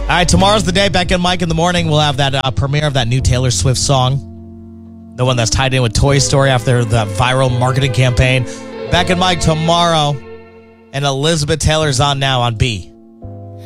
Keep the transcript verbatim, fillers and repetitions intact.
All right, tomorrow's the day. Beck and Mike in the morning. We'll have that uh, premiere of that new Taylor Swift song. The one that's tied in with Toy Story after the viral marketing campaign. Beck and Mike tomorrow. And Elizabeth Taylor's on now on B.